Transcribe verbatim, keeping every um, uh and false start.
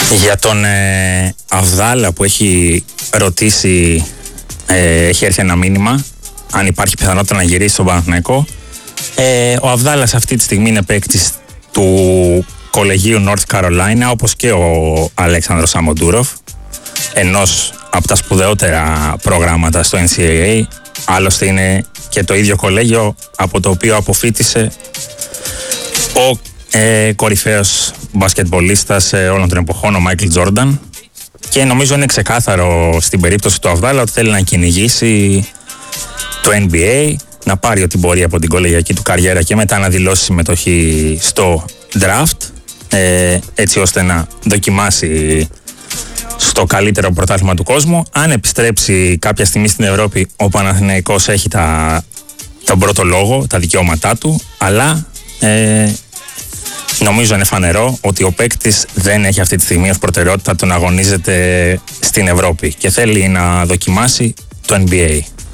Για τον ε, Αβδάλα που έχει ρωτήσει, ε, έχει έρθει ένα μήνυμα αν υπάρχει πιθανότητα να γυρίσει στον Παναθηναϊκό. Ε, ο Αβδάλας αυτή τη στιγμή είναι παίκτης του κολεγίου North Carolina, όπως και ο Αλέξανδρος Σαμοντούροφ, ενός από τα σπουδαιότερα προγράμματα στο N C A A. Άλλωστε είναι και το ίδιο κολέγιο από το οποίο αποφοίτησε ο ε, κορυφαίος μπασκετμπολίστας ε, όλων των εποχών, ο Μάικλ Τζόρνταν. Και νομίζω είναι ξεκάθαρο στην περίπτωση του Αβδάλα ότι θέλει να κυνηγήσει το N B A, να πάρει ό,τι μπορεί από την κολεγιακή του καριέρα και μετά να δηλώσει συμμετοχή στο draft, ε, έτσι ώστε να δοκιμάσει στο καλύτερο πρωτάθλημα του κόσμου. Αν επιστρέψει κάποια στιγμή στην Ευρώπη, ο Παναθηναϊκός έχει τα, τον πρώτο λόγο, τα δικαιώματά του, αλλά ε, νομίζω είναι φανερό ότι ο παίκτης δεν έχει αυτή τη στιγμή ως προτεραιότητα το να αγωνίζεται στην Ευρώπη και θέλει να δοκιμάσει το N B A.